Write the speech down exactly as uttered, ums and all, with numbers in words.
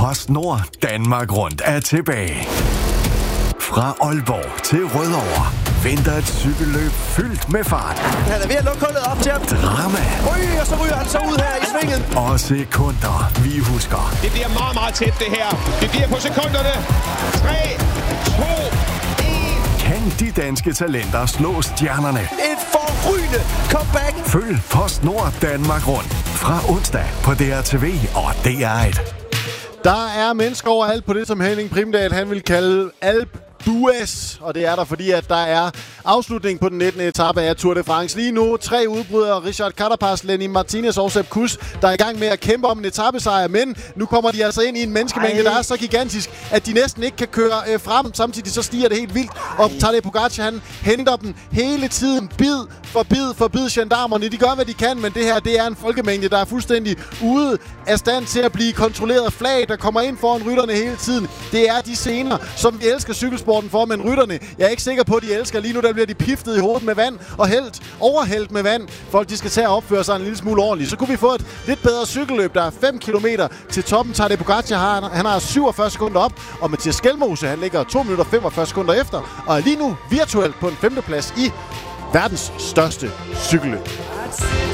PostNord Danmark Rundt er tilbage. Fra Aalborg til Rødovre venter et cykelløb fyldt med fart. Han er ved at lukke hullet op til ham. Drama. Ryg, og så ryger han så ud her i svinget. Og sekunder, vi husker. Det bliver meget, meget tæt, det her. Det bliver på sekunderne. tre, to, et. Kan de danske talenter slå stjernerne? Et forrygende comeback. Følg PostNord Danmark Rundt fra onsdag på D R T V og D R et. Der er mennesker overalt på det, som Henning Primdal han vil kalde Alp Dues, og det er der, fordi at der er afslutning på den nittende etape af Tour de France. Lige nu tre udbrydere, Richard Carapaz, Lenny Martinez og Sepp Kuss, der er i gang med at kæmpe om en etapesejr, men nu kommer de altså ind i en menneskemængde, der er så gigantisk, at de næsten ikke kan køre øh, frem. Samtidig så stiger det helt vildt, og Tadej Pogačar han henter dem hele tiden, bid for bid for bid. Gendarmerne, de gør, hvad de kan, men det her, det er en folkemængde, der er fuldstændig ude af stand til at blive kontrolleret. Flag, der kommer ind foran rytterne hele tiden. Det er de scener, som vi elsker cykelsporten for, men rytterne, jeg er ikke sikker på, at de elsker. Lige nu, der bliver de piftet i hovedet med vand og hældt, overhældt med vand. Folk, de skal tage og opføre sig en lille smule ordentligt. Så kunne vi få et lidt bedre cykelløb. Der er fem kilometer til toppen. Tadej Pogačar har, han har syvogfyrre sekunder op, og Mathias Skelmose, han ligger to minutter og femogfyrre sekunder efter, og er lige nu virtuelt på en femteplads i verdens største cykelløb.